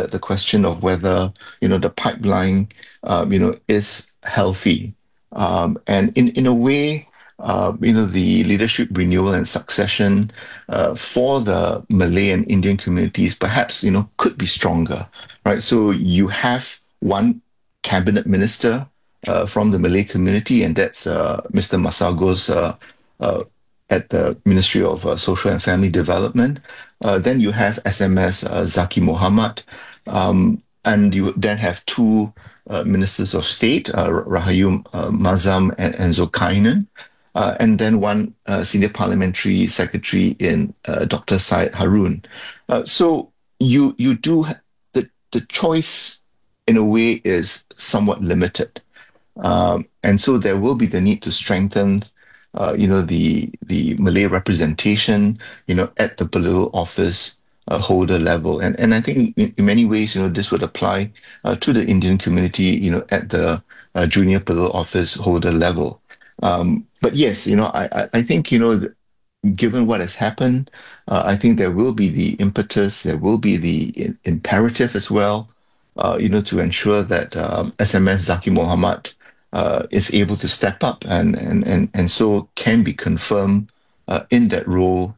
the question of whether, the pipeline, is healthy. And in a way, the leadership renewal and succession for the Malay and Indian communities perhaps, could be stronger, right? So you have one cabinet minister from the Malay community, and that's Mr. Masagos uh, at the Ministry of Social and Family Development. Then you have SMS Zaki Mohamad, and you then have two ministers of state, Rahayu Mazam and Zulkarnain, and then one senior parliamentary secretary in Dr. Syed Harun. So you do the choice in a way is somewhat limited. And so there will be the need to strengthen, the Malay representation, at the political office holder level. And I think in many ways, this would apply to the Indian community, at the junior political office holder level. But yes, I think, given what has happened, I think there will be the impetus, there will be the imperative as well, to ensure that SMS Zaki Mohamad is able to step up and so can be confirmed in that role,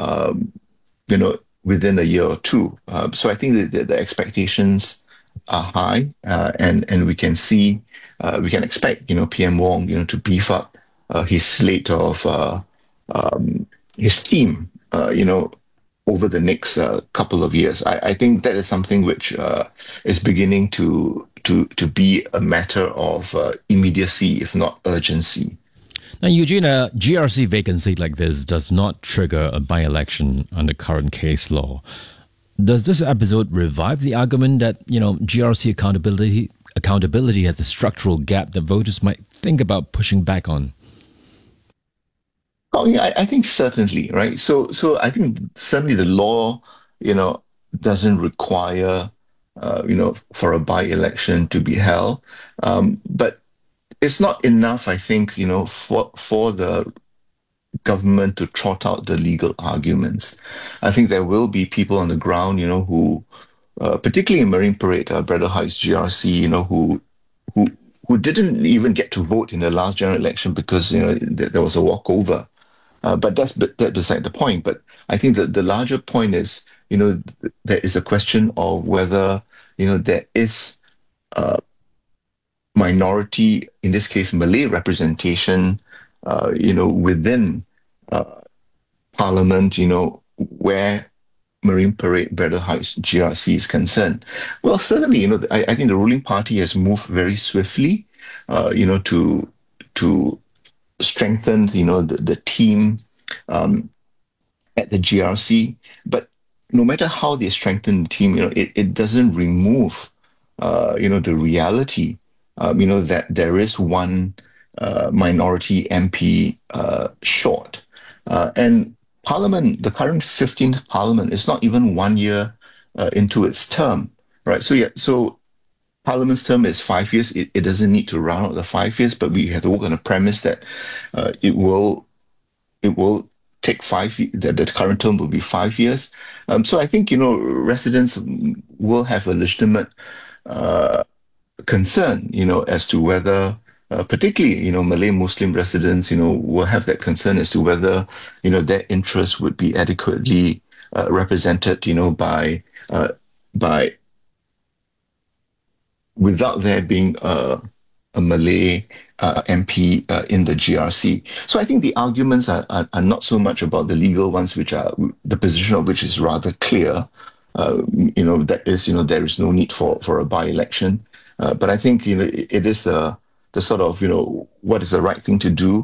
within a year or two. So I think that the expectations are high, and we can see, we can expect, PM Wong, to beef up his slate of his team, over the next couple of years. I think that is something which is beginning to be a matter of immediacy, if not urgency. Now, Eugene, a GRC vacancy like this does not trigger a by-election under current case law. Does this episode revive the argument that, GRC accountability has a structural gap that voters might think about pushing back on? Oh yeah, I think certainly, right? So I think certainly the law, doesn't require, for a by-election to be held. But it's not enough, I think, for the government to trot out the legal arguments. I think there will be people on the ground, who, particularly in Marine Parade, Braddell Heights GRC, who who didn't even get to vote in the last general election because there was a walkover. But that's beside the point. But I think that the larger point is, there is a question of whether, there is minority, in this case, Malay representation, within Parliament, where Marine Parade, Braddell Heights, GRC is concerned. Well, certainly, I think the ruling party has moved very swiftly, to strengthen, the team at the GRC. But no matter how they strengthen the team, it doesn't remove, the reality, that there is one minority MP short. And Parliament, the current 15th Parliament, is not even 1 year into its term, right? So Parliament's term is 5 years. It doesn't need to run out the 5 years, but we have to work on the premise that it will take that the current term will be 5 years. So I think, residents will have a legitimate concern, as to whether, particularly, Malay Muslim residents, will have that concern as to whether, their interests would be adequately represented, by without there being a Malay MP in the GRC. So I think the arguments are not so much about the legal ones, which are the position of which is rather clear. That is, there is no need for a by-election. But I think, it is the sort of, what is the right thing to do?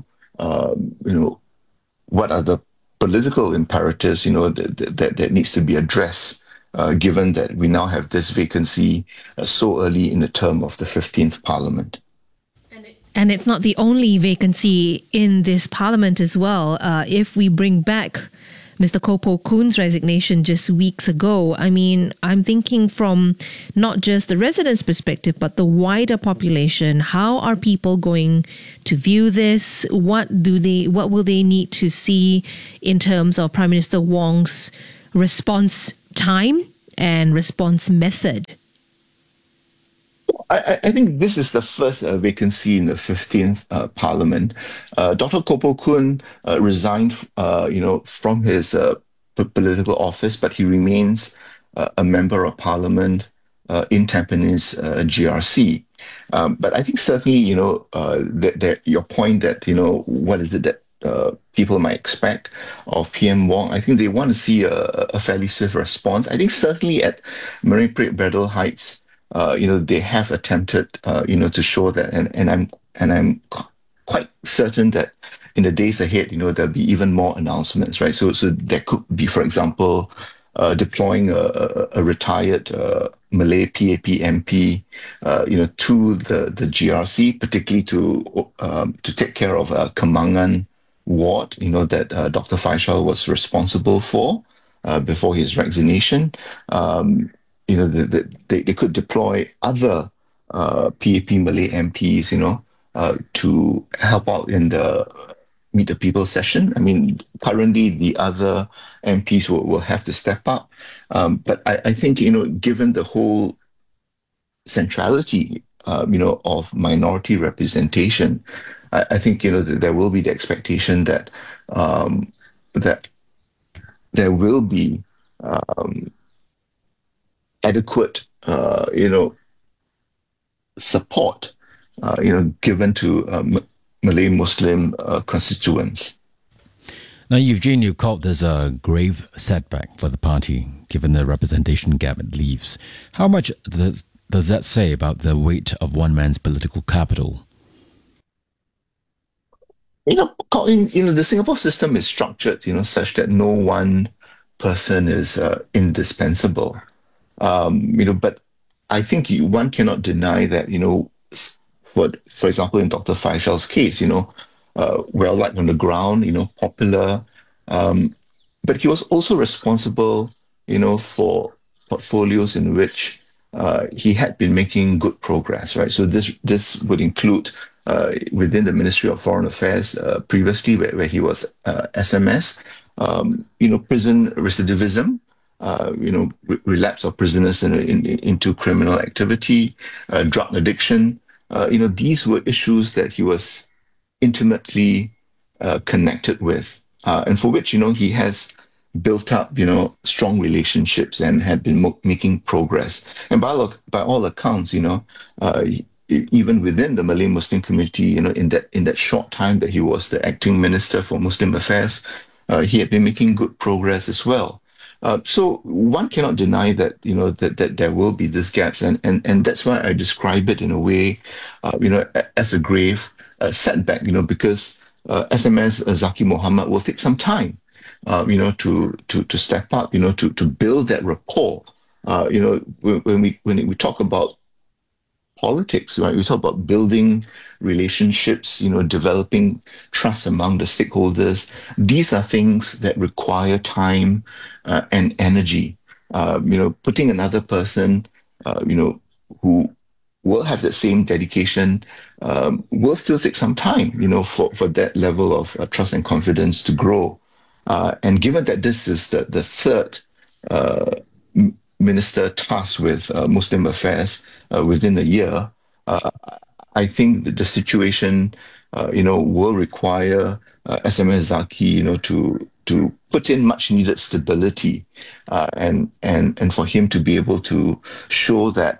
What are the political imperatives, that needs to be addressed, given that we now have this vacancy so early in the term of the 15th Parliament. And it's not the only vacancy in this parliament as well. If we bring back Mr. Koh Poh Koon's resignation just weeks ago, I mean, I'm thinking from not just the residents' perspective, but the wider population. How are people going to view this? What will they need to see in terms of Prime Minister Wong's response time and response method? I think this is the first vacancy in the 15th Parliament. Dr. Koh Poh Koon resigned, from his political office, but he remains a member of Parliament in Tampines GRC. But I think certainly, your point that, what is it that people might expect of PM Wong. I think they want to see a fairly swift response. I think certainly at Marine Parade Braddell Heights, they have attempted, to show that, and I'm quite certain that in the days ahead, there'll be even more announcements, right? So there could be, for example, deploying a retired Malay PAP MP, to the GRC, particularly to take care of Kemangan ward, that Dr. Faisal was responsible for before his resignation. They could deploy other PAP Malay MPs, to help out in the Meet the People session. I mean, currently the other MPs will have to step up. But I think, given the whole centrality, of minority representation, I think, that there will be the expectation that that there will be adequate, support, given to Malay Muslim constituents. Now, Eugene, you called this a grave setback for the party, given the representation gap it leaves. How much does that say about the weight of one man's political capital? The Singapore system is structured, such that no one person is indispensable. But I think one cannot deny that, for example, in Dr. Faisal's case, well-liked on the ground, popular, but he was also responsible, for portfolios in which he had been making good progress, right? So this would include within the Ministry of Foreign Affairs previously, where he was SMS, prison recidivism, relapse of prisoners into criminal activity, drug addiction. These were issues that he was intimately connected with, and for which, he has built up, strong relationships and had been making progress. And by all accounts, even within the Malay Muslim community, in that short time that he was the acting Minister for Muslim Affairs, he had been making good progress as well. So one cannot deny that, that there will be these gaps, and that's why I describe it in a way, as a grave setback, because SMS Zaki Mohamad will take some time, to step up, to build that rapport. When we talk about politics, right? We talk about building relationships, developing trust among the stakeholders. These are things that require time and energy. Putting another person, who will have the same dedication, will still take some time, for that level of trust and confidence to grow. And given that this is the third minister tasked with Muslim affairs within a year, I think that the situation, will require SMS Zaki, to put in much needed stability, and for him to be able to show that,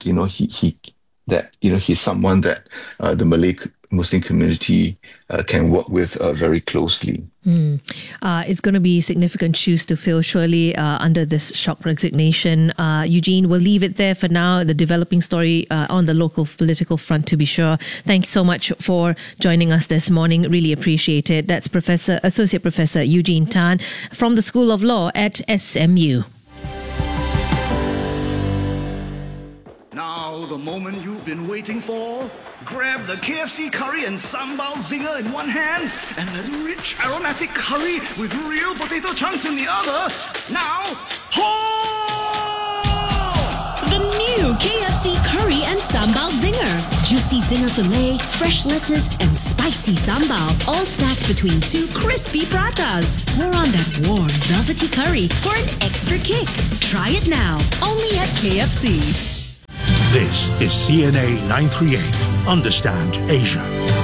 he's someone that the Malay Muslim community can work with very closely. It's going to be significant shoes to fill, surely, under this shock resignation. Eugene, we'll leave it there for now. The developing story on the local political front, to be sure. Thank you so much for joining us this morning. Really appreciate it. That's Associate Professor Eugene Tan from the School of Law at SMU. Now, the moment you've been waiting for. Grab the KFC curry and sambal zinger in one hand and the rich aromatic curry with real potato chunks in the other. Now, ho! The new KFC curry and sambal zinger. Juicy zinger filet, fresh lettuce, and spicy sambal, all stacked between two crispy pratas. Pour on that warm, velvety curry for an extra kick. Try it now, only at KFC. This is CNA 938. Understand Asia.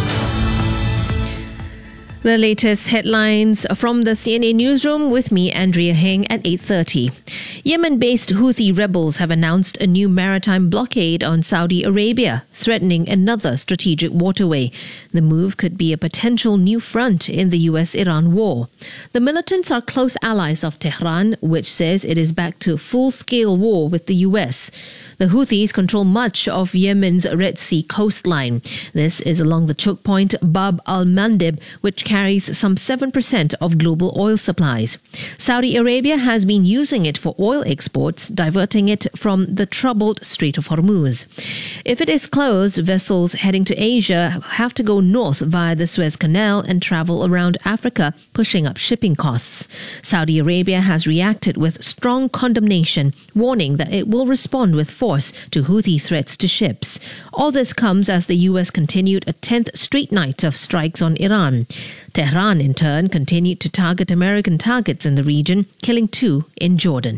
The latest headlines from the CNA newsroom with me, Andrea Heng, at 8:30. Yemen-based Houthi rebels have announced a new maritime blockade on Saudi Arabia, threatening another strategic waterway. The move could be a potential new front in the US-Iran war. The militants are close allies of Tehran, which says it is back to full-scale war with the US. The Houthis control much of Yemen's Red Sea coastline. This is along the choke point Bab al-Mandeb, which carries some 7% of global oil supplies. Saudi Arabia has been using it for oil exports, diverting it from the troubled Strait of Hormuz. If it is closed, vessels heading to Asia have to go north via the Suez Canal and travel around Africa, pushing up shipping costs. Saudi Arabia has reacted with strong condemnation, warning that it will respond with force to Houthi threats to ships. All this comes as the US continued a 10th straight night of strikes on Iran. Tehran, in turn, continued to target American targets in the region, killing 2 in Jordan.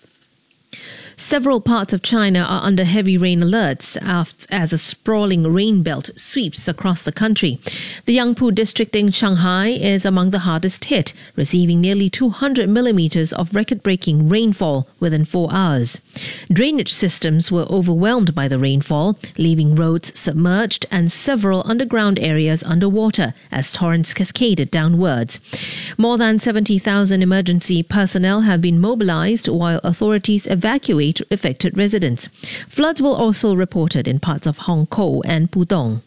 Several parts of China are under heavy rain alerts as a sprawling rain belt sweeps across the country. The Yangpu district in Shanghai is among the hardest hit, receiving nearly 200 millimeters of record-breaking rainfall within 4 hours. Drainage systems were overwhelmed by the rainfall, leaving roads submerged and several underground areas underwater as torrents cascaded downwards. More than 70,000 emergency personnel have been mobilized while authorities evacuate affected residents. Floods were also reported in parts of Hongkou and Pudong.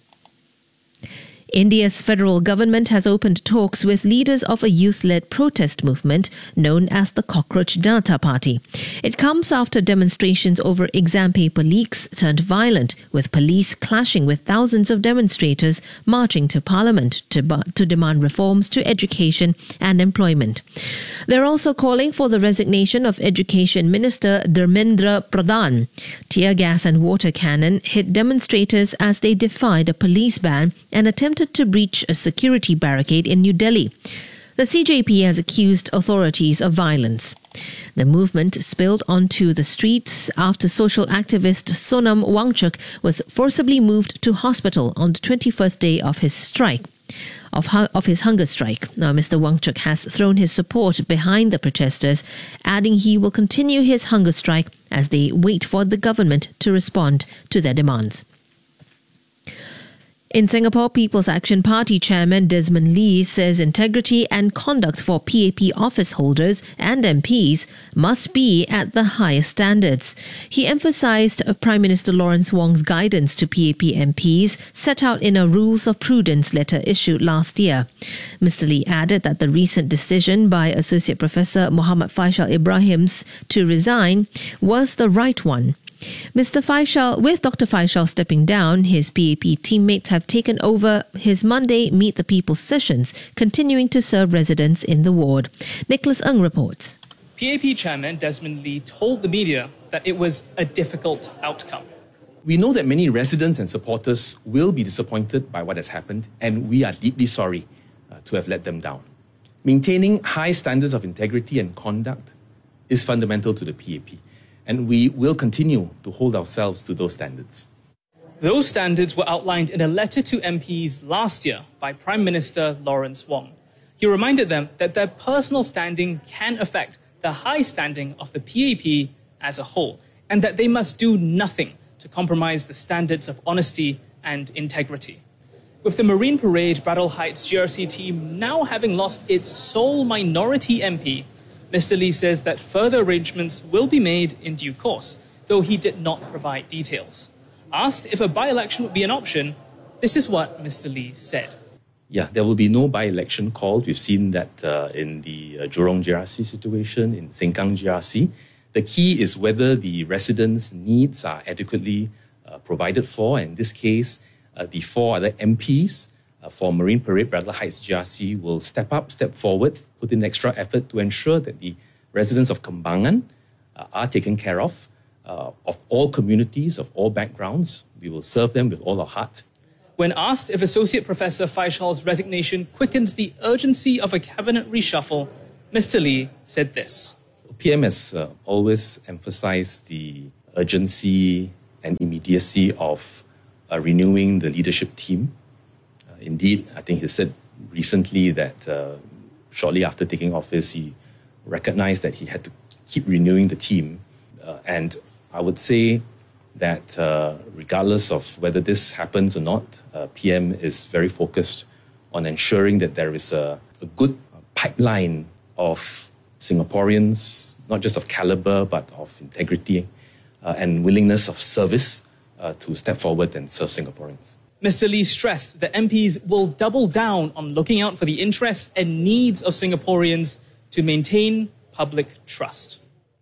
India's federal government has opened talks with leaders of a youth-led protest movement known as the Cockroach Janata Party. It comes after demonstrations over exam paper leaks turned violent, with police clashing with thousands of demonstrators marching to Parliament to demand reforms to education and employment. They're also calling for the resignation of Education Minister Dharmendra Pradhan. Tear gas and water cannon hit demonstrators as they defied a police ban and attempted to breach a security barricade in New Delhi. The CJP has accused authorities of violence. The movement spilled onto the streets after social activist Sonam Wangchuk was forcibly moved to hospital on the 21st day of his strike. Of his hunger strike. Now, Mr. Wangchuk has thrown his support behind the protesters, adding he will continue his hunger strike as they wait for the government to respond to their demands. In Singapore, People's Action Party Chairman Desmond Lee says integrity and conduct for PAP office holders and MPs must be at the highest standards. He emphasized Prime Minister Lawrence Wong's guidance to PAP MPs set out in a Rules of Prudence letter issued last year. Mr. Lee added that the recent decision by Associate Professor Muhammad Faisal Ibrahims to resign was the right one. With Dr. Faisal stepping down, his PAP teammates have taken over his Monday Meet the People sessions, continuing to serve residents in the ward. Nicholas Ng reports. PAP Chairman Desmond Lee told the media that it was a difficult outcome. We know that many residents and supporters will be disappointed by what has happened, and we are deeply sorry to have let them down. Maintaining high standards of integrity and conduct is fundamental to the PAP. And we will continue to hold ourselves to those standards. Those standards were outlined in a letter to MPs last year by Prime Minister Lawrence Wong. He reminded them that their personal standing can affect the high standing of the PAP as a whole, and that they must do nothing to compromise the standards of honesty and integrity. With the Marine Parade Brattle Heights GRC team now having lost its sole minority MP, Mr. Lee says that further arrangements will be made in due course, though he did not provide details. Asked if a by-election would be an option, this is what Mr. Lee said. Yeah, there will be no by-election called. We've seen that in the Jurong GRC situation, in Sengkang GRC. The key is whether the residents' needs are adequately provided for. In this case, the 4 other MPs for Marine Parade Brattle Heights GRC will step forward, put in extra effort to ensure that the residents of Kembangan are taken care of of all communities, of all backgrounds. We will serve them with all our heart. When asked if Associate Professor Faishal's resignation quickens the urgency of a cabinet reshuffle, Mr. Lee said this. PM has always emphasized the urgency and immediacy of renewing the leadership team. Indeed, I think he said recently that shortly after taking office, he recognized that he had to keep renewing the team. And I would say that regardless of whether this happens or not, PM is very focused on ensuring that there is a good pipeline of Singaporeans, not just of caliber, but of integrity and willingness of service to step forward and serve Singaporeans. Mr. Lee stressed that MPs will double down on looking out for the interests and needs of Singaporeans to maintain public trust.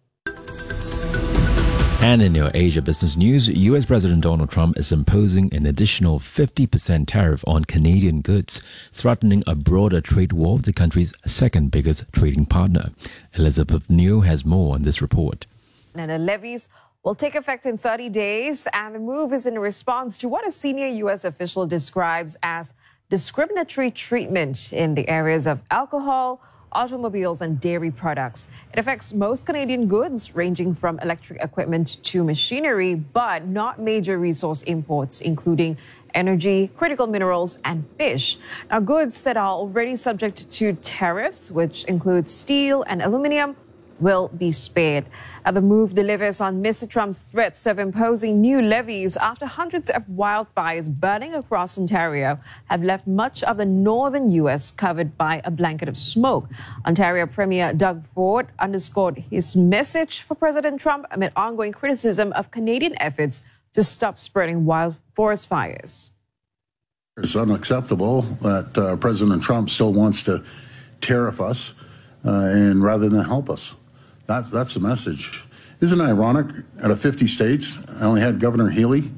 And in your Asia business news, US President Donald Trump is imposing an additional 50% tariff on Canadian goods, threatening a broader trade war with the country's second biggest trading partner. Elizabeth New has more on this report. And the levies will take effect in 30 days, and the move is in response to what a senior U.S. official describes as discriminatory treatment in the areas of alcohol, automobiles and dairy products. It affects most Canadian goods, ranging from electric equipment to machinery, but not major resource imports, including energy, critical minerals and fish. Now, goods that are already subject to tariffs, which include steel and aluminium, will be spared. The move delivers on Mr. Trump's threats of imposing new levies after hundreds of wildfires burning across Ontario have left much of the northern U.S. covered by a blanket of smoke. Ontario Premier Doug Ford underscored his message for President Trump amid ongoing criticism of Canadian efforts to stop spreading wild forest fires. It's unacceptable that President Trump still wants to tariff us and rather than help us. That's the message. Isn't it ironic? Out of 50 states, I only had Governor Healy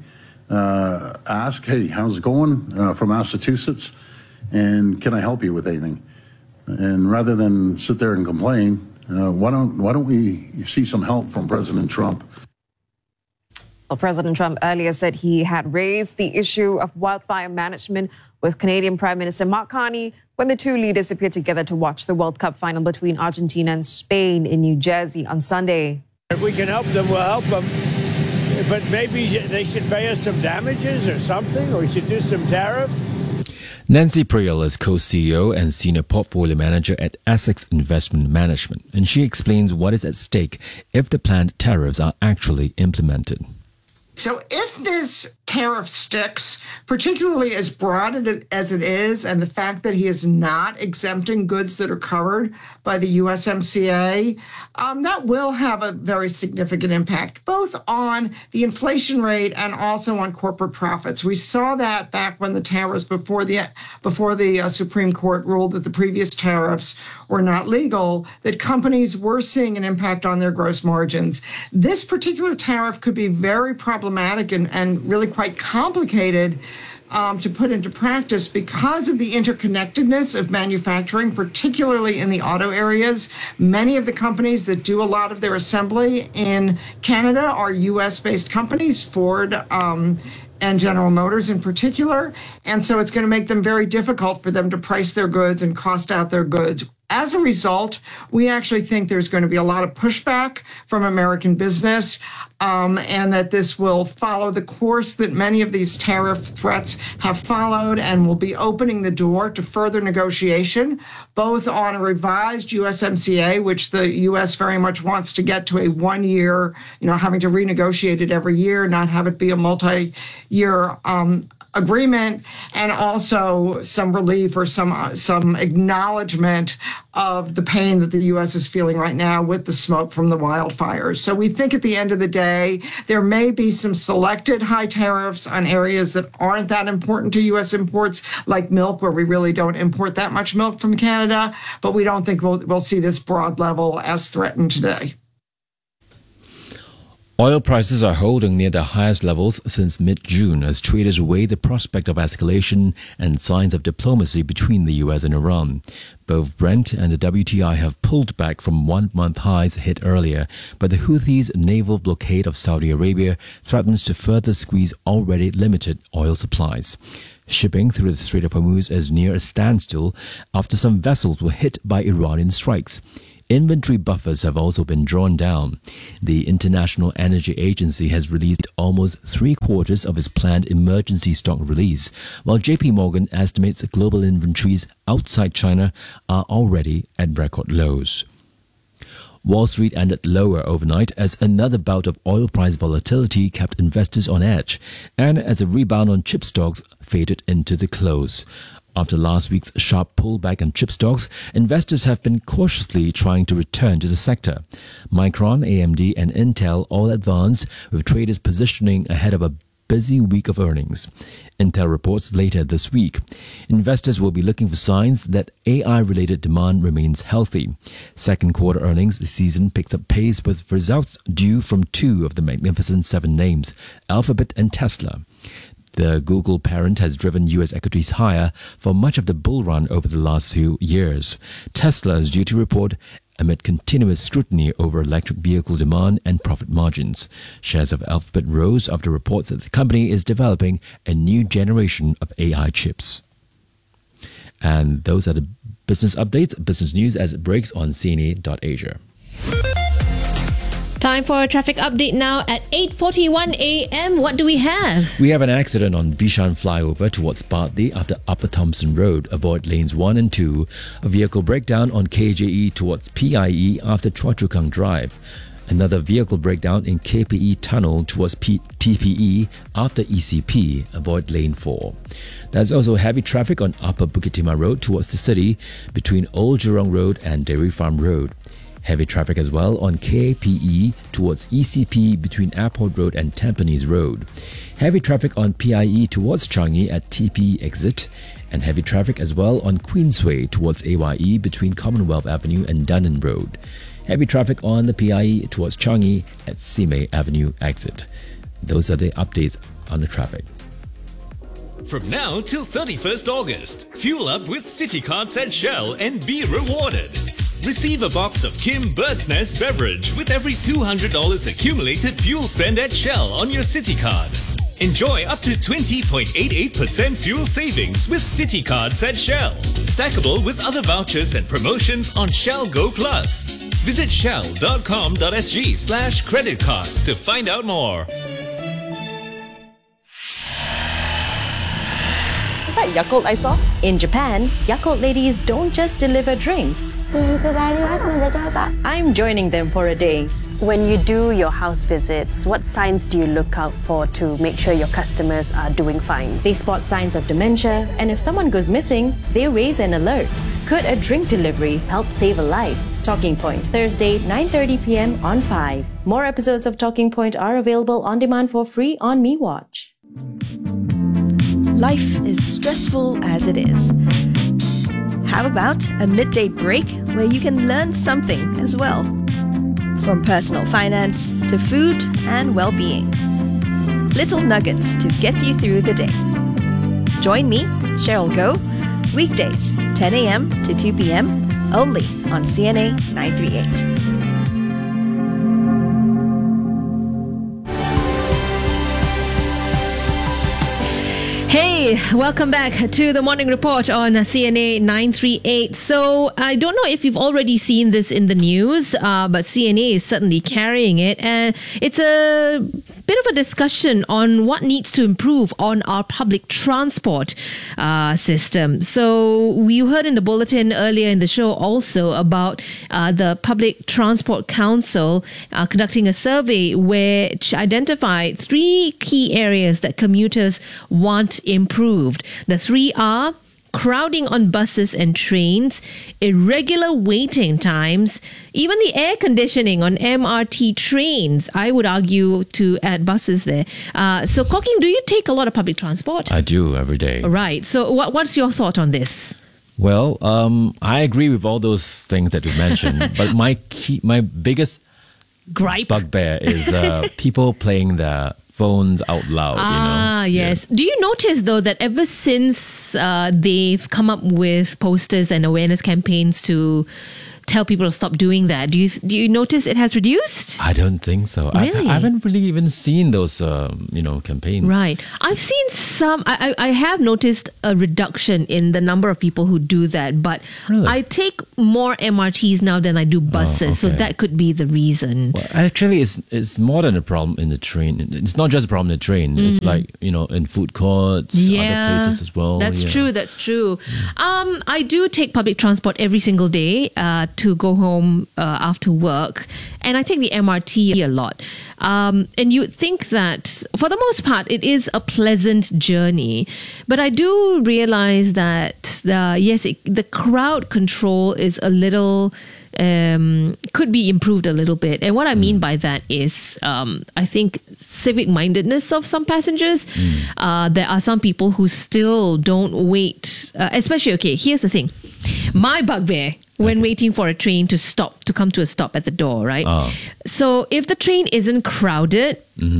ask, hey, how's it going from Massachusetts? And can I help you with anything? And rather than sit there and complain, why don't we see some help from President Trump? Well, President Trump earlier said he had raised the issue of wildfire management with Canadian Prime Minister Mark Carney when the two leaders appeared together to watch the World Cup final between Argentina and Spain in New Jersey on Sunday. If we can help them, we'll help them. But maybe they should pay us some damages or something, or we should do some tariffs. Nancy Priel is co-CEO and senior portfolio manager at Essex Investment Management, and she explains what is at stake if the planned tariffs are actually implemented. So if this tariff sticks, particularly as broad as it is, and the fact that he is not exempting goods that are covered by the USMCA, that will have a very significant impact, both on the inflation rate and also on corporate profits. We saw that back when the tariffs, before the Supreme Court ruled that the previous tariffs were not legal, that companies were seeing an impact on their gross margins. This particular tariff could be very problematic and really quite complicated to put into practice because of the interconnectedness of manufacturing, particularly in the auto areas. Many of the companies that do a lot of their assembly in Canada are U.S.-based companies, Ford and General Motors in particular. And so it's going to make them very difficult for them to price their goods and cost out their goods. As a result, we actually think there's going to be a lot of pushback from American business, and that this will follow the course that many of these tariff threats have followed, and will be opening the door to further negotiation, both on a revised USMCA, which the U.S. very much wants to get to a 1 year, having to renegotiate it every year, not have it be a multi-year agreement, and also some relief or some acknowledgement of the pain that the U.S. is feeling right now with the smoke from the wildfires. So we think at the end of the day, there may be some selected high tariffs on areas that aren't that important to U.S. imports, like milk, where we really don't import that much milk from Canada, but we don't think we'll see this broad level as threatened today. Oil prices are holding near their highest levels since mid-June as traders weigh the prospect of escalation and signs of diplomacy between the US and Iran. Both Brent and the WTI have pulled back from one-month highs hit earlier, but the Houthis' naval blockade of Saudi Arabia threatens to further squeeze already limited oil supplies. Shipping through the Strait of Hormuz is near a standstill after some vessels were hit by Iranian strikes. Inventory buffers have also been drawn down. The International Energy Agency has released almost 3/4 of its planned emergency stock release, while JP Morgan estimates global inventories outside China are already at record lows. Wall Street ended lower overnight as another bout of oil price volatility kept investors on edge, and as a rebound on chip stocks faded into the close. After last week's sharp pullback on chip stocks, investors have been cautiously trying to return to the sector. Micron, AMD and Intel all advanced, with traders positioning ahead of a busy week of earnings. Intel reports later this week. Investors will be looking for signs that AI-related demand remains healthy. Second quarter earnings season picks up pace with results due from two of the Magnificent Seven names, Alphabet and Tesla. The Google parent has driven U.S. equities higher for much of the bull run over the last few years. Tesla is due to report amid continuous scrutiny over electric vehicle demand and profit margins. Shares of Alphabet rose after reports that the company is developing a new generation of AI chips. And those are the business updates, business news as it breaks on CNA.Asia. Time for a traffic update now at 8:41 a.m. What do we have? We have an accident on Bishan flyover towards Bartley after Upper Thompson Road. Avoid lanes 1 and 2. A vehicle breakdown on KJE towards PIE after Choa Chu Kang Drive. Another vehicle breakdown in KPE Tunnel towards TPE after ECP. Avoid lane 4. There's also heavy traffic on Upper Bukit Timah Road towards the city between Old Jurong Road and Dairy Farm Road. Heavy traffic as well on KPE towards ECP between Airport Road and Tampines Road. Heavy traffic on PIE towards Changi at TPE exit. And heavy traffic as well on Queensway towards AYE between Commonwealth Avenue and Dunnan Road. Heavy traffic on the PIE towards Changi at Simei Avenue exit. Those are the updates on the traffic. From now till 31st August, fuel up with City Cards at Shell and be rewarded. Receive a box of Kim Bird's Nest beverage with every $200 accumulated fuel spend at Shell on your City Card. Enjoy up to 20.88% fuel savings with City Cards at Shell. Stackable with other vouchers and promotions on Shell Go Plus. Visit shell.com.sg/credit cards to find out more. Is that Yakult I saw? In Japan, Yakult ladies don't just deliver drinks. I'm joining them for a day. When you do your house visits, what signs do you look out for to make sure your customers are doing fine? They spot signs of dementia, and if someone goes missing, they raise an alert. Could a drink delivery help save a life? Talking Point, Thursday, 9:30 p.m. on 5. More episodes of Talking Point are available on demand for free on MeWatch. Life is stressful as it is. How about a midday break where you can learn something as well? From personal finance to food and well-being. Little nuggets to get you through the day. Join me, Cheryl Goh, weekdays 10 a.m. to 2 p.m. only on CNA 938. Hey, welcome back to the Morning Report on CNA 938. So, I don't know if you've already seen this in the news, but CNA is certainly carrying it. And it's a bit of a discussion on what needs to improve on our public transport system. So, you heard in the bulletin earlier in the show also about the Public Transport Council conducting a survey which identified 3 key areas that commuters want improved. The 3 are crowding on buses and trains, irregular waiting times, even the air conditioning on MRT trains. I would argue to add buses there. So, Koking, do you take a lot of public transport? I do every day. Right. So, what's your thought on this? Well, I agree with all those things that you mentioned, but my biggest gripe. bugbear is people playing their phones out loud. Yes. Do you notice though that ever since they've come up with posters and awareness campaigns to tell people to stop doing that, do you notice it has reduced? I don't think so. Really? I haven't really even seen those campaigns. Right. I've seen some. I have noticed a reduction in the number of people who do that, but Really? I take more MRTs now than I do buses, so okay. that could be the reason. Well, actually, it's more than a problem in the train. It's not just a problem in the train. It's like, in food courts, other places as well. That's true. That's true. I do take public transport every single day to go home after work, and I take the MRT a lot. And you would think that for the most part it is a pleasant journey, but I do realize that the crowd control is a little could be improved a little bit. And what I mean by that is I think civic mindedness of some passengers. There are some people who still don't wait, especially, okay, here's the thing, my bugbear when waiting for a train to come to a stop at the door, right? So if the train isn't crowded,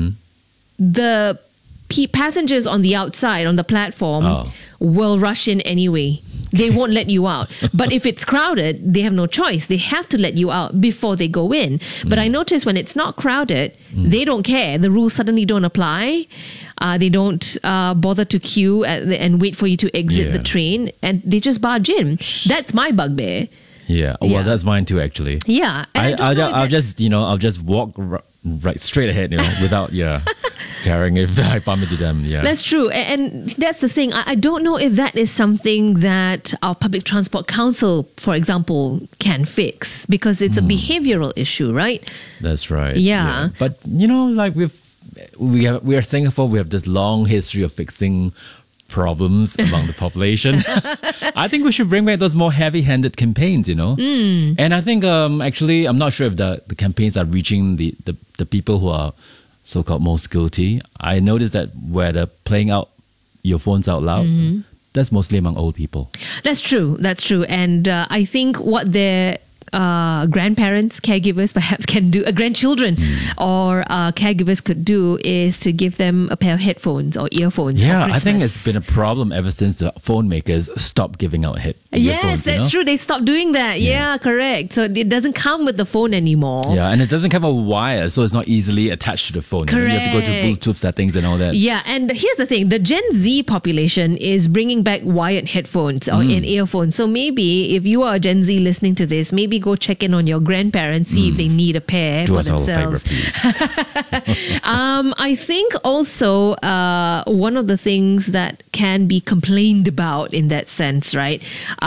the passengers on the outside, on the platform, will rush in anyway. They won't let you out. But if it's crowded, they have no choice. They have to let you out before they go in. But I notice when it's not crowded, they don't care. The rules suddenly don't apply. They don't bother to queue and wait for you to exit the train, and they just barge in. That's my bugbear. Yeah. Well, that's mine too, actually. Yeah. And I'll just walk right straight ahead, without caring if I bump into them. Yeah. That's true. And that's the thing. I don't know if that is something that our Public Transport Council, for example, can fix, because it's a behavioral issue, right? That's right. Yeah. But like we are Singapore, we have this long history of fixing problems among the population. I think we should bring back those more heavy-handed campaigns, And I think actually, I'm not sure if the campaigns are reaching the people who are so-called most guilty. I noticed that where they're playing out your phones out loud, that's mostly among old people. That's true. That's true. And I think what their grandparents, caregivers perhaps can do, grandchildren or caregivers could do, is to give them a pair of headphones or earphones for Christmas. I think it's been a problem ever since the phone makers stopped giving out earphones. Yes, that's true. They stopped doing that. Yeah, correct. So it doesn't come with the phone anymore. Yeah, and it doesn't come with a wire, so it's not easily attached to the phone. Correct. You have to go to Bluetooth settings and all that. Yeah, and here's the thing. The Gen Z population is bringing back wired headphones or in earphones. So maybe if you are a Gen Z listening to this, maybe go check in on your grandparents, see if they need a pair Do for us all a themselves. favor, please. I think also one of the things that can be complained about in that sense, right?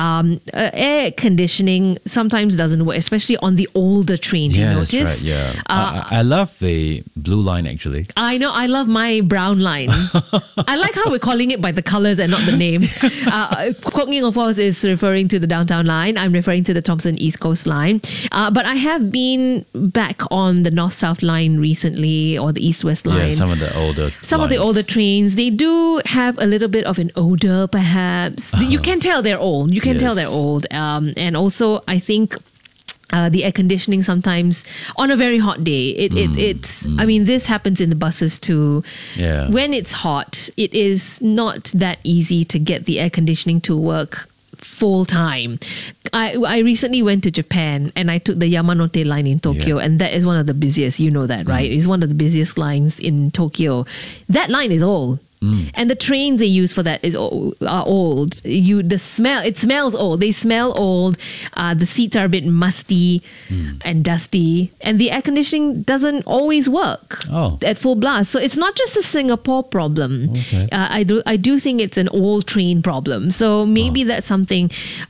Air conditioning sometimes doesn't work, especially on the older trains. Yeah, you that's notice? right. Yeah, I love the blue line actually. I know. I love my brown line. I like how we're calling it by the colors and not the names. Kwok Nging, of course, is referring to the downtown line. I'm referring to the Thomson East Coast line. But I have been back on the North-South line recently, or the East-West line. Yeah, some of the older trains, they do have a little bit of an odor, perhaps. You can tell they're old. You can tell they're old. And also, I think the air conditioning sometimes on a very hot day, it's I mean, this happens in the buses too. Yeah. When it's hot, it is not that easy to get the air conditioning to work full time. I recently went to Japan and I took the Yamanote line in Tokyo, and that is one of the busiest. You know that, right? It's one of the busiest lines in Tokyo. That line is old. And the trains they use for that are old. It smells old. They smell old. The seats are a bit musty and dusty, and the air conditioning doesn't always work at full blast. So it's not just a Singapore problem. Okay. I do think it's an old train problem. So maybe that's something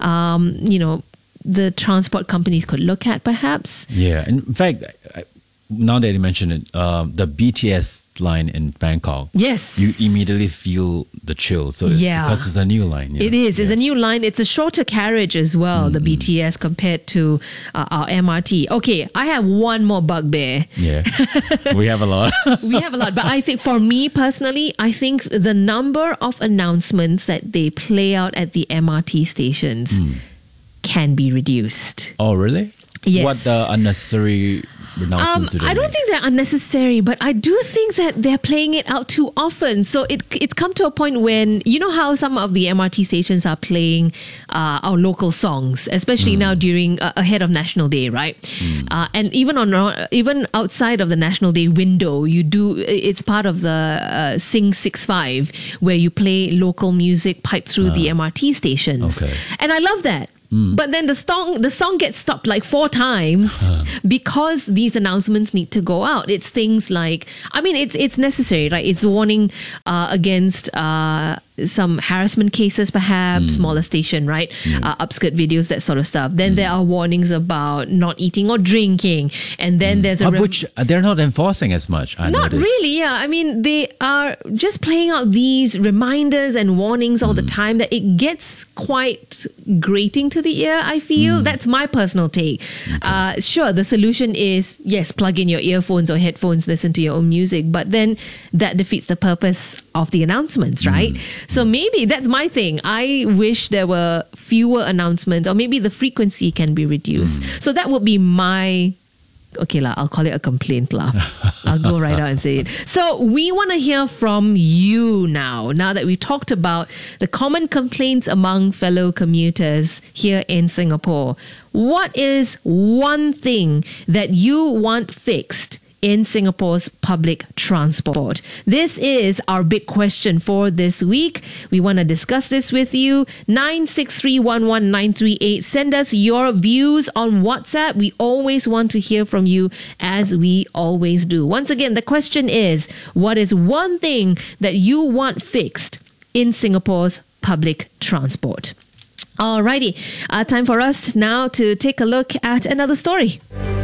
the transport companies could look at, perhaps. Yeah, in fact, now that you mention it, the BTS line in Bangkok, yes, you immediately feel the chill. So because it's a new line. It is. It's a new line. It's a shorter carriage as well, the BTS, compared to our MRT. Okay, I have one more bugbear. Yeah, we have a lot. But I think for me personally, I think the number of announcements that they play out at the MRT stations can be reduced. Oh, really? Yes. What unnecessary announcements do they I don't make? think they're unnecessary, but I do think that they're playing it out too often. So it's come to a point when, you know how some of the MRT stations are playing our local songs, especially now during ahead of National Day, right? And even outside of the National Day window, it's part of the Sing 65 where you play local music piped through the MRT stations. Okay. And I love that. But then the song gets stopped like 4 times because these announcements need to go out. It's things like, I mean, it's necessary, right? It's warning against some harassment cases, perhaps, molestation, right? Upskirt videos, that sort of stuff. Then there are warnings about not eating or drinking. And then there's which they're not enforcing as much, I Not noticed. really, yeah. I mean, they are just playing out these reminders and warnings all the time that it gets quite grating to the ear, I feel. That's my personal take. Sure, the solution is, yes, plug in your earphones or headphones, listen to your own music, but then that defeats the purpose of the announcements, right? So maybe that's my thing. I wish there were fewer announcements, or maybe the frequency can be reduced. So that would be my... Okay, I'll call it a complaint. I'll go right out and say it. So we want to hear from you now that we talked about the common complaints among fellow commuters here in Singapore. What is one thing that you want fixed in Singapore's public transport? This is our big question for this week. We want to discuss this with you. 96311 Send us your views on WhatsApp. We always want to hear from you, as we always do. Once again, the question is, what is one thing that you want fixed in Singapore's public transport? Alrighty, time for us now to take a look at another story.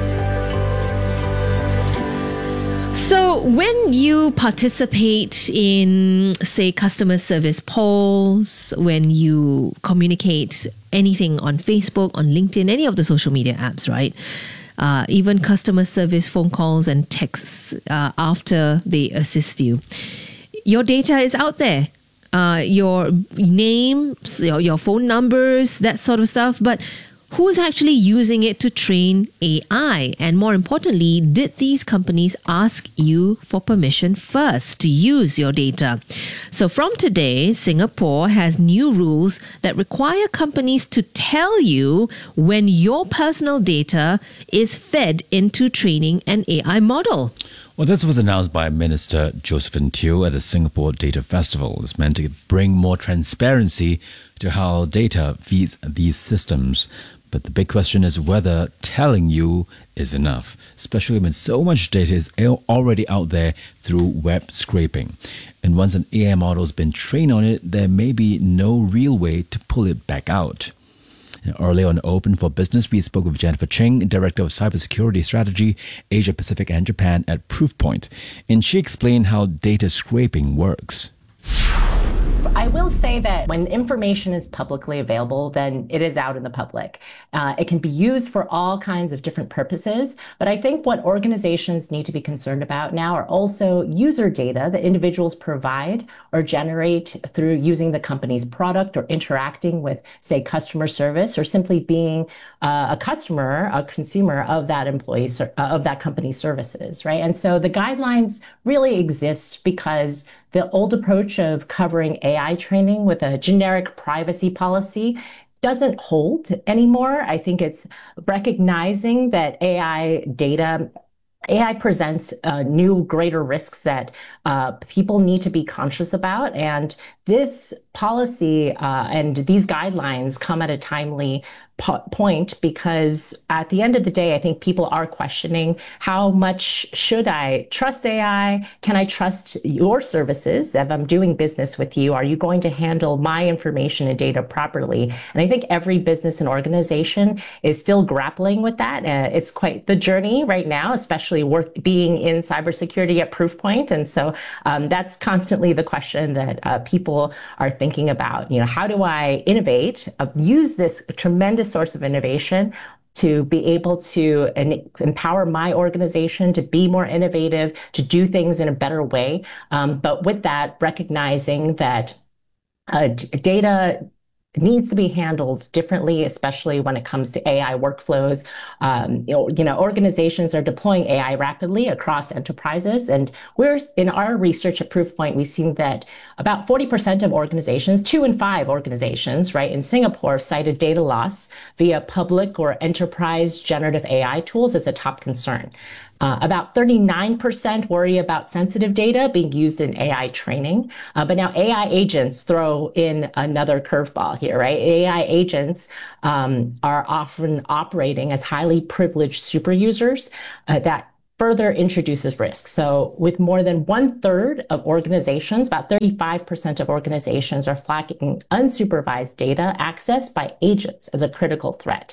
So when you participate in, say, customer service polls, when you communicate anything on Facebook, on LinkedIn, any of the social media apps, right? Even customer service phone calls and texts after they assist you, your data is out there. Your names, your phone numbers, that sort of stuff. But who's actually using it to train AI? And more importantly, did these companies ask you for permission first to use your data? So from today, Singapore has new rules that require companies to tell you when your personal data is fed into training an AI model. Well, this was announced by Minister Josephine Teo at the Singapore Data Festival. It's meant to bring more transparency to how data feeds these systems. But the big question is whether telling you is enough, especially when so much data is already out there through web scraping. And once an AI model has been trained on it, there may be no real way to pull it back out. Earlier on Open for Business, we spoke with Jennifer Cheng, Director of Cybersecurity Strategy, Asia Pacific and Japan at Proofpoint. And she explained how data scraping works. I will say that when information is publicly available, then it is out in the public. It can be used for all kinds of different purposes, but I think what organizations need to be concerned about now are also user data that individuals provide or generate through using the company's product or interacting with, say, customer service, or simply being a customer, a consumer of that of that company's services, right? And so the guidelines really exist because the old approach of covering AI training with a generic privacy policy doesn't hold anymore. I think it's recognizing that AI presents new, greater risks that people need to be conscious about. And this policy and these guidelines come at a timely point, because at the end of the day, I think people are questioning, how much should I trust AI? Can I trust your services? If I'm doing business with you, are you going to handle my information and data properly? And I think every business and organization is still grappling with that. It's quite the journey right now, especially being in cybersecurity at Proofpoint. And so that's constantly the question that people are thinking about. You know, how do I innovate, use this tremendous source of innovation to be able to empower my organization to be more innovative, to do things in a better way. But with that, recognizing that needs to be handled differently, especially when it comes to AI workflows. Organizations are deploying AI rapidly across enterprises. And we're in our research at Proofpoint, we've seen that about 40% of organizations, 2 in 5 organizations, right, in Singapore cited data loss via public or enterprise generative AI tools as a top concern. About 39% worry about sensitive data being used in AI training. But now AI agents throw in another curveball here, right? AI agents are often operating as highly privileged super users that further introduces risk. So with more than 1/3 of organizations, about 35% of organizations are flagging unsupervised data access by agents as a critical threat.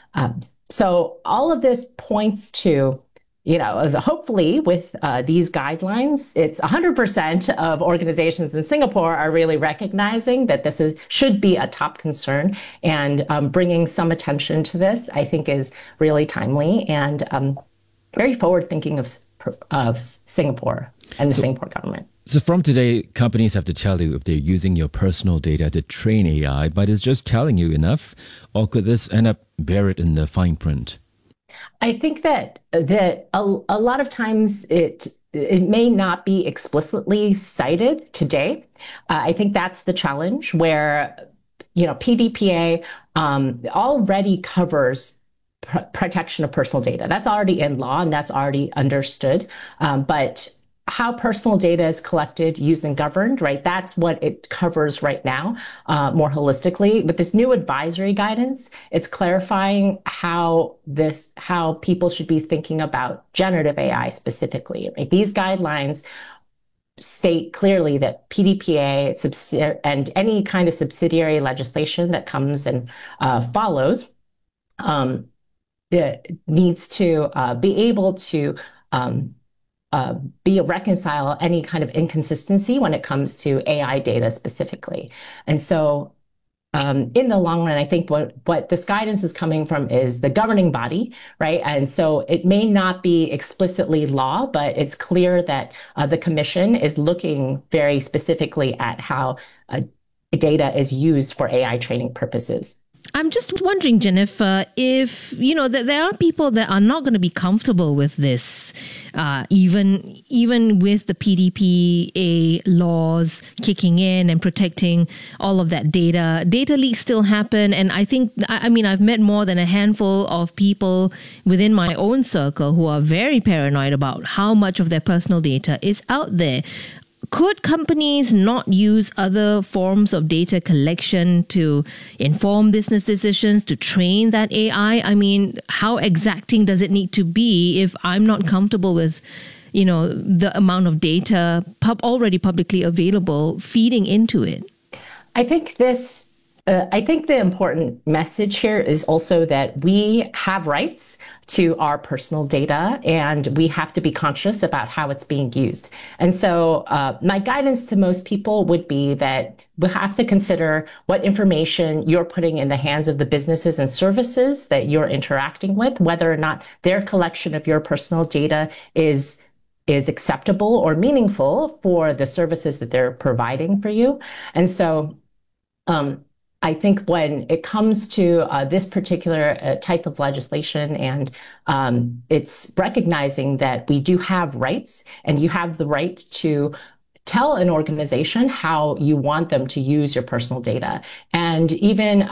So all of this points to, hopefully with these guidelines, it's 100% of organizations in Singapore are really recognizing that this should be a top concern, and bringing some attention to this, I think, is really timely and very forward-thinking of Singapore and the Singapore government. So from today, companies have to tell you if they're using your personal data to train AI, but is just telling you enough, or could this end up buried in the fine print? I think that a lot of times it may not be explicitly cited today. I think that's the challenge where, PDPA already covers protection of personal data. That's already in law and that's already understood. But how personal data is collected, used, and governed, right? That's what it covers right now, more holistically. With this new advisory guidance, it's clarifying how people should be thinking about generative AI specifically. Right? These guidelines state clearly that PDPA and any kind of subsidiary legislation that comes and follows needs to be able to reconcile any kind of inconsistency when it comes to AI data specifically. And so in the long run, I think what this guidance is coming from is the governing body, right? And so it may not be explicitly law, but it's clear that the commission is looking very specifically at how data is used for AI training purposes. I'm just wondering, Jennifer, if, that there are people that are not going to be comfortable with this, even with the PDPA laws kicking in and protecting all of that data. Data leaks still happen. And I think, I've met more than a handful of people within my own circle who are very paranoid about how much of their personal data is out there. Could companies not use other forms of data collection to inform business decisions, to train that AI? How exacting does it need to be if I'm not comfortable with, the amount of data already publicly available feeding into it? I think the important message here is also that we have rights to our personal data and we have to be conscious about how it's being used. And so my guidance to most people would be that we have to consider what information you're putting in the hands of the businesses and services that you're interacting with, whether or not their collection of your personal data is acceptable or meaningful for the services that they're providing for you. And so I think when it comes to this particular type of legislation, and it's recognizing that we do have rights and you have the right to tell an organization how you want them to use your personal data. And even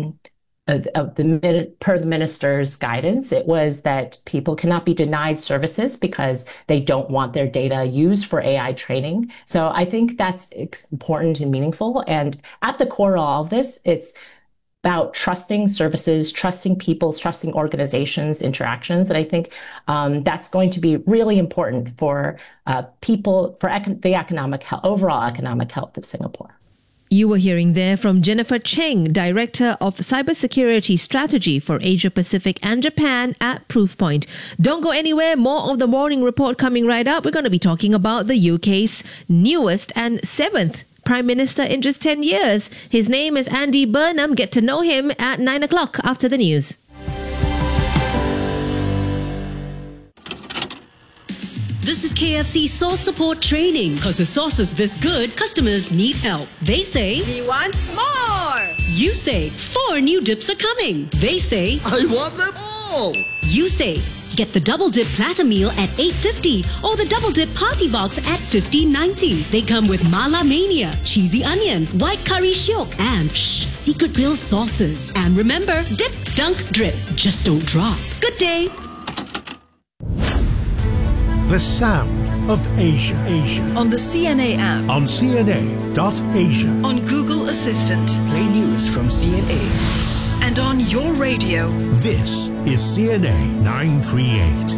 per the minister's guidance, it was that people cannot be denied services because they don't want their data used for AI training. So I think that's important and meaningful. And at the core of all of this, it's about trusting services, trusting people, trusting organizations, interactions. And I think that's going to be really important for people, for the economic health, overall economic health of Singapore. You were hearing there from Jennifer Cheng, Director of Cybersecurity Strategy for Asia Pacific and Japan at Proofpoint. Don't go anywhere. More of the morning report coming right up. We're going to be talking about the UK's newest and 7th Prime Minister in just 10 years. His name is Andy Burnham. Get to know him at 9 o'clock after the news. This is KFC Sauce Support Training. Because with sauces this good, customers need help. They say, we want more! You say 4 new dips are coming. They say, I want them all. You say, get the double dip platter meal at $8.50 or the double dip party box at $15.90. They come with mala mania, cheesy onion, white curry shiok, and secret grill sauces. And remember, dip, dunk, drip. Just don't drop. Good day. The sound of Asia. On the CNA app. On CNA.Asia. On Google Assistant. Play news from CNA. And on your radio. This is CNA 938.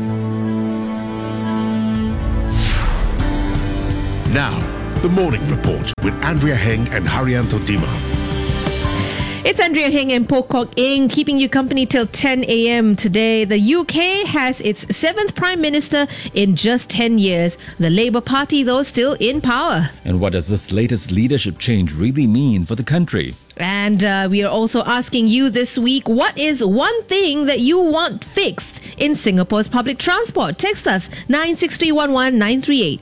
Now, the morning report with Andrea Heng and Haryanto Dima. It's Andrea Heng and Pokok Ing keeping you company till 10 a.m. today. The UK has its 7th Prime Minister in just 10 years. The Labour Party, though, still in power. And what does this latest leadership change really mean for the country? And we are also asking you this week, what is one thing that you want fixed in Singapore's public transport? Text us 96311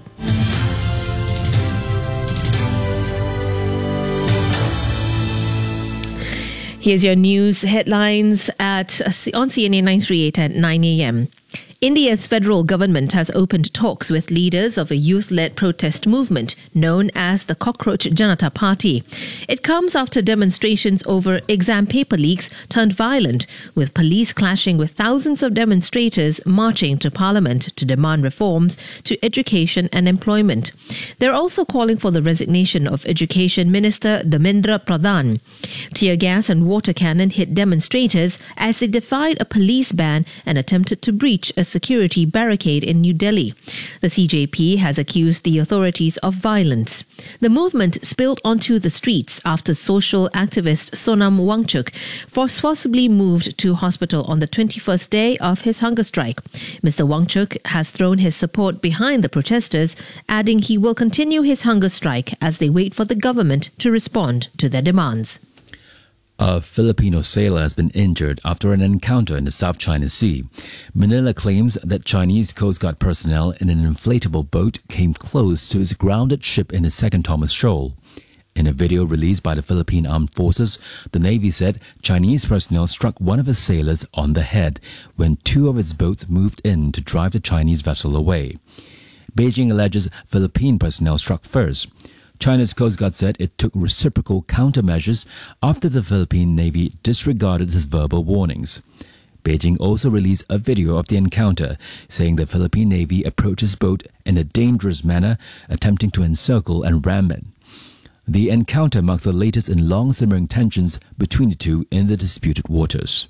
Here's your news headlines on CNA 938 at 9 a.m. India's federal government has opened talks with leaders of a youth-led protest movement known as the Cockroach Janata Party. It comes after demonstrations over exam paper leaks turned violent, with police clashing with thousands of demonstrators marching to Parliament to demand reforms to education and employment. They're also calling for the resignation of Education Minister Dharmendra Pradhan. Tear gas and water cannon hit demonstrators as they defied a police ban and attempted to breach a security barricade in New Delhi. The CJP has accused the authorities of violence. The movement spilled onto the streets after social activist Sonam Wangchuk forcibly moved to hospital on the 21st day of his hunger strike. Mr. Wangchuk has thrown his support behind the protesters, adding he will continue his hunger strike as they wait for the government to respond to their demands. A Filipino sailor has been injured after an encounter in the South China Sea. Manila claims that Chinese Coast Guard personnel in an inflatable boat came close to its grounded ship in the Second Thomas Shoal. In a video released by the Philippine Armed Forces, the Navy said Chinese personnel struck one of its sailors on the head when 2 of its boats moved in to drive the Chinese vessel away. Beijing alleges Philippine personnel struck first. China's Coast Guard said it took reciprocal countermeasures after the Philippine Navy disregarded its verbal warnings. Beijing also released a video of the encounter, saying the Philippine Navy approached its boat in a dangerous manner, attempting to encircle and ram it. The encounter marks the latest in long-simmering tensions between the two in the disputed waters.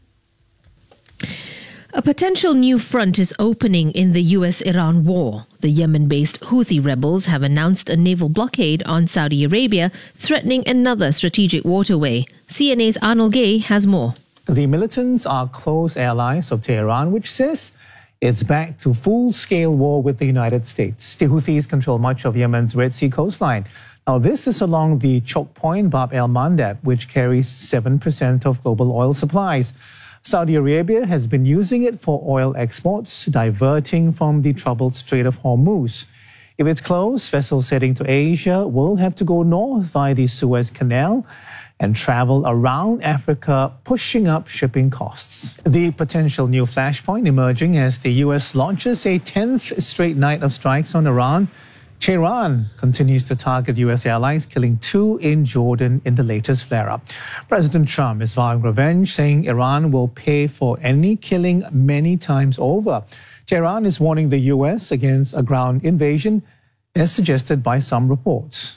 A potential new front is opening in the US-Iran war. The Yemen-based Houthi rebels have announced a naval blockade on Saudi Arabia, threatening another strategic waterway. CNA's Arnold Gay has more. The militants are close allies of Tehran, which says it's back to full-scale war with the United States. The Houthis control much of Yemen's Red Sea coastline. Now, this is along the choke point Bab el-Mandeb, which carries 7% of global oil supplies. Saudi Arabia has been using it for oil exports, diverting from the troubled Strait of Hormuz. If it's closed, vessels heading to Asia will have to go north via the Suez Canal and travel around Africa, pushing up shipping costs. The potential new flashpoint emerging as the U.S. launches a 10th straight night of strikes on Iran. Tehran continues to target U.S. allies, killing 2 in Jordan in the latest flare-up. President Trump is vowing revenge, saying Iran will pay for any killing many times over. Tehran is warning the U.S. against a ground invasion, as suggested by some reports.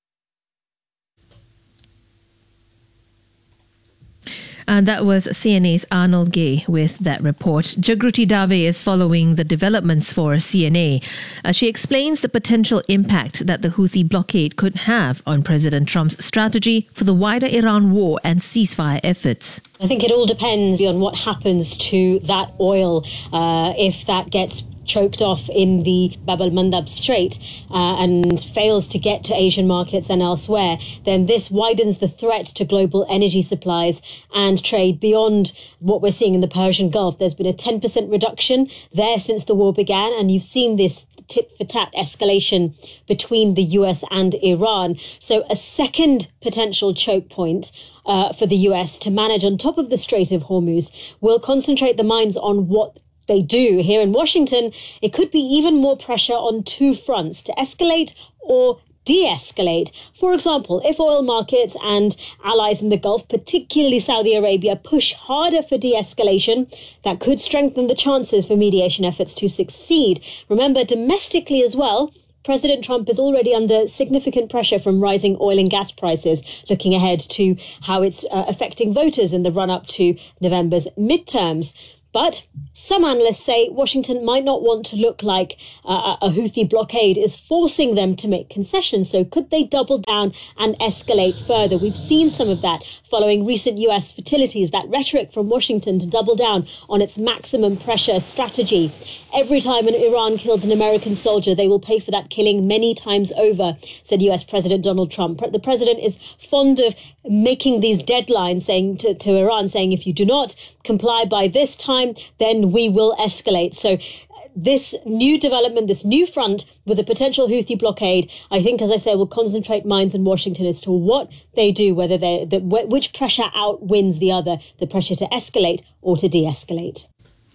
And that was CNA's Arnold Gay with that report. Jagruti Dave is following the developments for CNA. She explains the potential impact that the Houthi blockade could have on President Trump's strategy for the wider Iran war and ceasefire efforts. I think it all depends on what happens to that oil, if that gets choked off in the Bab el-Mandeb Strait and fails to get to Asian markets and elsewhere, then this widens the threat to global energy supplies and trade beyond what we're seeing in the Persian Gulf. There's been a 10% reduction there since the war began, and you've seen this tit-for-tat escalation between the US and Iran. So a second potential choke point for the US to manage on top of the Strait of Hormuz will concentrate the minds on what they do. Here in Washington, it could be even more pressure on two fronts to escalate or de-escalate. For example, if oil markets and allies in the Gulf, particularly Saudi Arabia, push harder for de-escalation, that could strengthen the chances for mediation efforts to succeed. Remember, domestically as well, President Trump is already under significant pressure from rising oil and gas prices, looking ahead to how it's affecting voters in the run-up to November's midterms. But some analysts say Washington might not want to look like a Houthi blockade is forcing them to make concessions. So could they double down and escalate further? We've seen some of that following recent US fertilities, that rhetoric from Washington to double down on its maximum pressure strategy. Every time Iran kills an American soldier, they will pay for that killing many times over, said US President Donald Trump. The president is fond of making these deadlines, saying to Iran, saying, if you do not comply by this time, then we will escalate. So this new development, this new front with a potential Houthi blockade, I think, as I say, will concentrate minds in Washington as to what they do, whether which pressure outwins the other, the pressure to escalate or to de-escalate.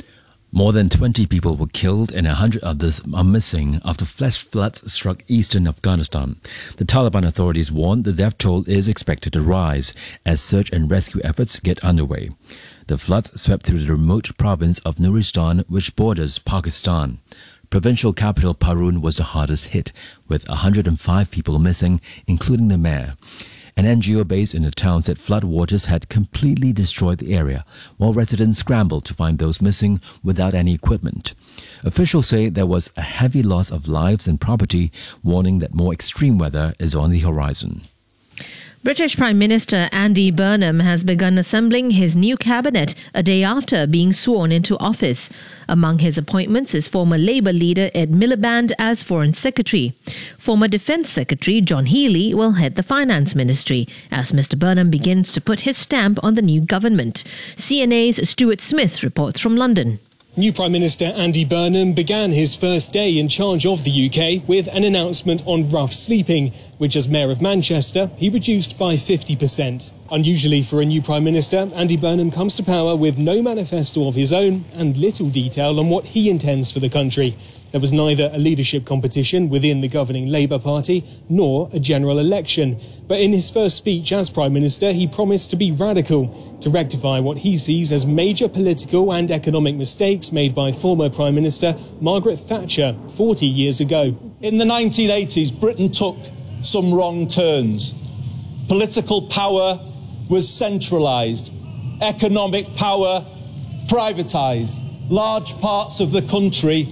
More than 20 people were killed and 100 others are missing after flash floods struck eastern Afghanistan. The Taliban authorities warn the death toll is expected to rise as search and rescue efforts get underway. The floods swept through the remote province of Nuristan, which borders Pakistan. Provincial capital Parun was the hardest hit, with 105 people missing, including the mayor. An NGO based in the town said floodwaters had completely destroyed the area, while residents scrambled to find those missing without any equipment. Officials say there was a heavy loss of lives and property, warning that more extreme weather is on the horizon. British Prime Minister Andy Burnham has begun assembling his new cabinet a day after being sworn into office. Among his appointments is former Labour leader Ed Miliband as Foreign Secretary. Former Defence Secretary John Healey will head the Finance Ministry as Mr Burnham begins to put his stamp on the new government. CNA's Stuart Smith reports from London. New Prime Minister Andy Burnham began his first day in charge of the UK with an announcement on rough sleeping, which as Mayor of Manchester, he reduced by 50%. Unusually for a new Prime Minister, Andy Burnham comes to power with no manifesto of his own and little detail on what he intends for the country. There was neither a leadership competition within the governing Labour Party nor a general election. But in his first speech as Prime Minister, he promised to be radical, to rectify what he sees as major political and economic mistakes made by former Prime Minister Margaret Thatcher 40 years ago. In the 1980s, Britain took some wrong turns. Political power was centralised, economic power privatised, large parts of the country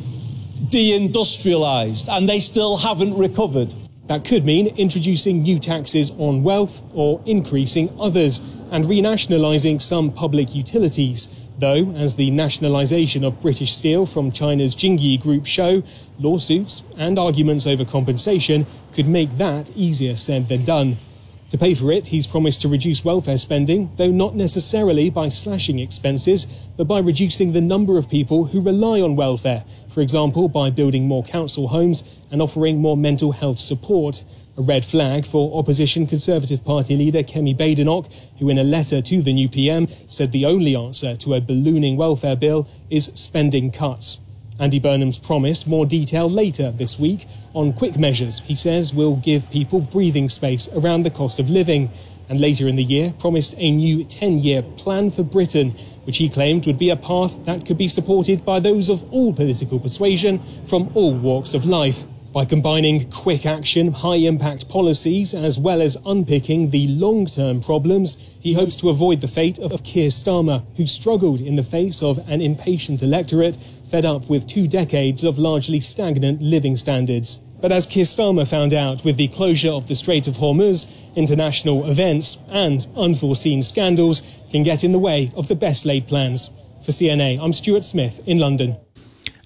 deindustrialised, and they still haven't recovered. That could mean introducing new taxes on wealth or increasing others and renationalising some public utilities. Though, as the nationalisation of British steel from China's Jingyi Group show, lawsuits and arguments over compensation could make that easier said than done. To pay for it, he's promised to reduce welfare spending, though not necessarily by slashing expenses, but by reducing the number of people who rely on welfare, for example, by building more council homes and offering more mental health support. A red flag for opposition Conservative Party leader Kemi Badenoch, who in a letter to the new PM said the only answer to a ballooning welfare bill is spending cuts. Andy Burnham's promised more detail later this week on quick measures he says will give people breathing space around the cost of living, and later in the year promised a new 10-year plan for Britain, which he claimed would be a path that could be supported by those of all political persuasion from all walks of life. By combining quick action, high-impact policies, as well as unpicking the long-term problems, he hopes to avoid the fate of Keir Starmer, who struggled in the face of an impatient electorate fed up with 2 decades of largely stagnant living standards. But as Keir Starmer found out with the closure of the Strait of Hormuz, international events and unforeseen scandals can get in the way of the best-laid plans. For CNA, I'm Stuart Smith in London.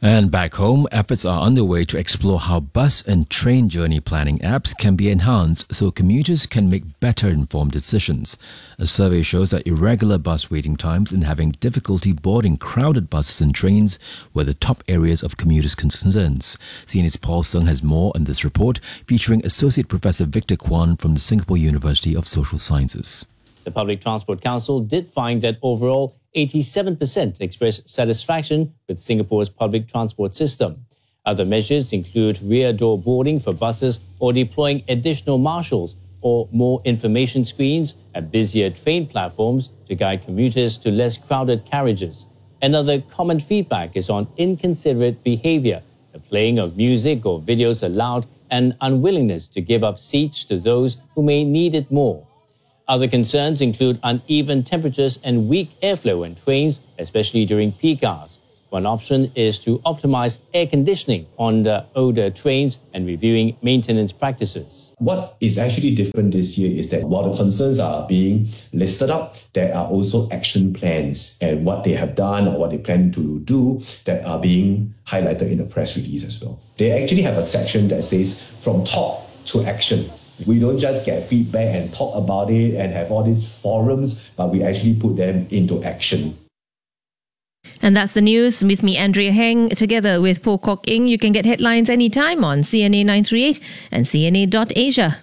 And back home, efforts are underway to explore how bus and train journey planning apps can be enhanced so commuters can make better informed decisions. A survey shows that irregular bus waiting times and having difficulty boarding crowded buses and trains were the top areas of commuters' concerns. CNA's Paul Sung has more on this report, featuring Associate Professor Victor Kwan from the Singapore University of Social Sciences. The Public Transport Council did find that overall 87% expressed satisfaction with Singapore's public transport system. Other measures include rear door boarding for buses or deploying additional marshals or more information screens at busier train platforms to guide commuters to less crowded carriages. Another common feedback is on inconsiderate behavior, the playing of music or videos aloud, and unwillingness to give up seats to those who may need it more. Other concerns include uneven temperatures and weak airflow in trains, especially during peak hours. One option is to optimize air conditioning on the older trains and reviewing maintenance practices. What is actually different this year is that while the concerns are being listed up, there are also action plans and what they have done or what they plan to do that are being highlighted in the press release as well. They actually have a section that says from talk to action. We don't just get feedback and talk about it and have all these forums, but we actually put them into action. And that's the news with me, Andrea Heng, together with Paul Kok Ing. You can get headlines anytime on CNA 938 and CNA.Asia.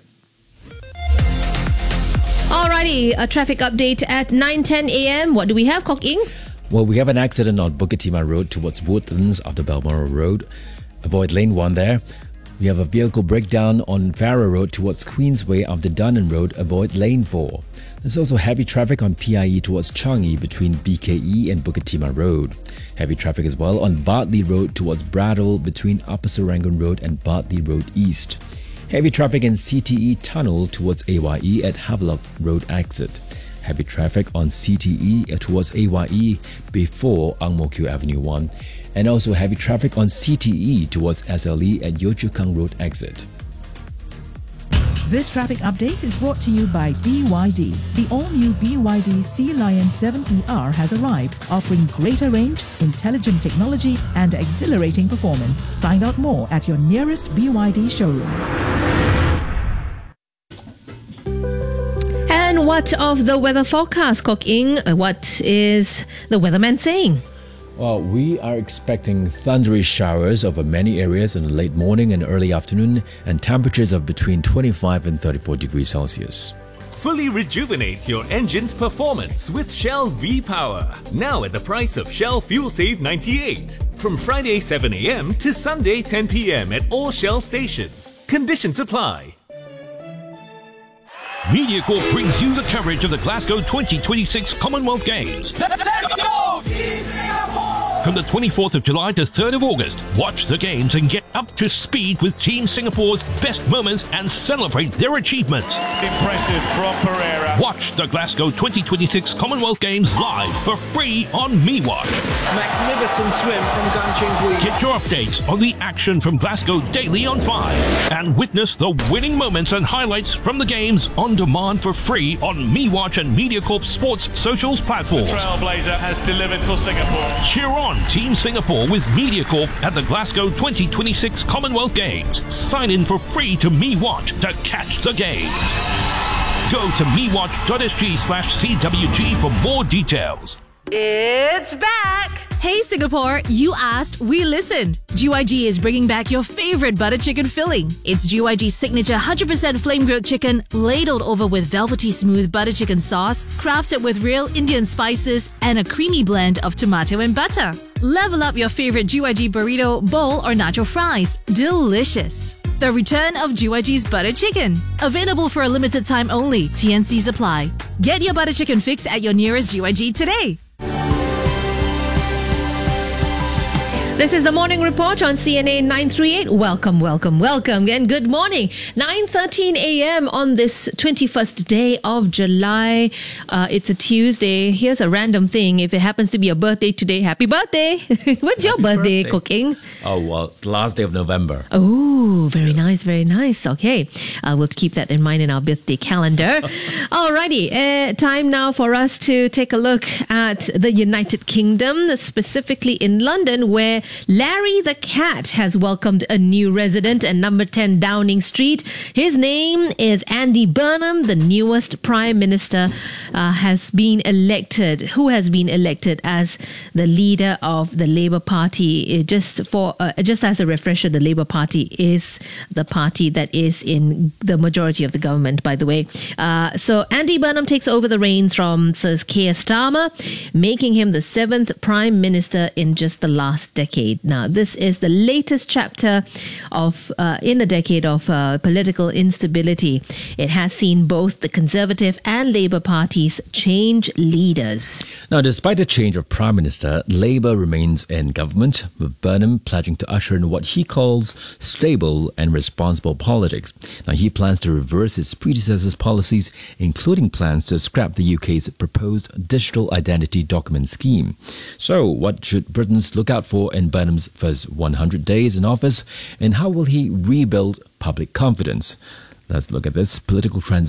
Alrighty, a traffic update at 9:10 a.m. What do we have, Kok Ing? Well, we have an accident on Bukit Timah Road towards Woodlands after Balmoral Road. Avoid lane 1 there. We have a vehicle breakdown on Farrer Road towards Queensway after Dunnan Road. Avoid lane 4. There's also heavy traffic on PIE towards Changi between BKE and Bukit Timah Road. Heavy traffic as well on Bartley Road towards Bradwell between Upper Serangoon Road and Bartley Road East. Heavy traffic in CTE Tunnel towards AYE at Havelock Road exit. Heavy traffic on CTE towards AYE before Ang Mo Kio Avenue 1. And also heavy traffic on CTE towards SLE at Yio Chu Kang Road exit. This traffic update is brought to you by BYD. The all-new BYD Sea Lion 7ER has arrived, offering greater range, intelligent technology, and exhilarating performance. Find out more at your nearest BYD showroom. And what of the weather forecast, Kok Ing? What is the weatherman saying? Well, we are expecting thundery showers over many areas in the late morning and early afternoon, and temperatures of between 25 and 34 degrees Celsius. Fully rejuvenate your engine's performance with Shell V-Power. Now at the price of Shell Fuel Save 98. From Friday 7 a.m. to Sunday 10 p.m. at all Shell stations. Conditions apply. MediaCorp brings you the coverage of the Glasgow 2026 Commonwealth Games. Let's go, Team Singapore! From the 24th of July to 3rd of August, watch the games and get up to speed with Team Singapore's best moments and celebrate their achievements. Impressive from Pereira. Watch the Glasgow 2026 Commonwealth Games live for free on MeWatch. Magnificent swim from Gan Cheng Hui. Get your updates on the action from Glasgow daily on 5 and witness the winning moments and highlights from the games on demand for free on MeWatch and MediaCorp Sports socials platforms. The Trailblazer has delivered for Singapore. Cheer on Team Singapore with MediaCorp at the Glasgow 2026 Commonwealth Games. Sign in for free to MeWatch to catch the games. Go to mewatch.sg/CWG for more details. It's back! Hey Singapore, you asked, we listened. GYG is bringing back your favorite butter chicken filling. It's GYG's signature 100% flame-grilled chicken, ladled over with velvety smooth butter chicken sauce, crafted with real Indian spices, and a creamy blend of tomato and butter. Level up your favorite GYG burrito, bowl, or nacho fries. Delicious. The return of GYG's butter chicken. Available for a limited time only. TNCs apply. Get your butter chicken fix at your nearest GYG today. This is the Morning Report on CNA 938. Welcome and good morning. 9:13 a.m. on this 21st day of July. It's a Tuesday. Here's a random thing. If it happens to be your birthday today, happy birthday. What's your birthday, Kok Ing? Oh, well, it's the last day of November. Oh, very nice, very nice. Okay, we'll keep that in mind in our birthday calendar. Alrighty, time now for us to take a look at the United Kingdom, specifically in London, where Larry the Cat has welcomed a new resident at number 10 Downing Street. His name is Andy Burnham. The newest Prime Minister who has been elected as the leader of the Labour Party. Just as a refresher, the Labour Party is the party that is in the majority of the government, by the way. So Andy Burnham takes over the reins from Sir Keir Starmer, making him the 7th Prime Minister in just the last decade. Now, this is the latest chapter in a decade of political instability. It has seen both the Conservative and Labour parties change leaders. Now, despite the change of Prime Minister, Labour remains in government, with Burnham pledging to usher in what he calls stable and responsible politics. Now, he plans to reverse his predecessor's policies, including plans to scrap the UK's proposed digital identity document scheme. So, what should Britons look out for in Burnham's first 100 days in office, and how will he rebuild public confidence? Let's look at this political transition